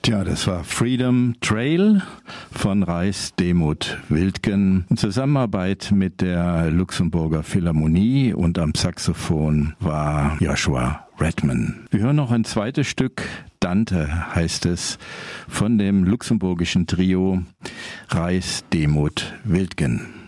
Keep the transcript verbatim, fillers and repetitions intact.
Tja, das war Freedom Trail von Reis Demuth Wildgen in Zusammenarbeit mit der Luxemburger Philharmonie, und am Saxophon war Joshua Redman. Wir hören noch ein zweites Stück, Dante heißt es, von dem luxemburgischen Trio Reis Demuth Wildgen.